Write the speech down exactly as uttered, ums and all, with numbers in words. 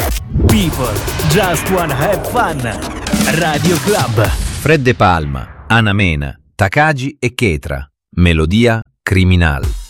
People just wanna have fun. Radio Club. Fred De Palma, Ana Mena, Takagi e Ketra. Melodia Criminal.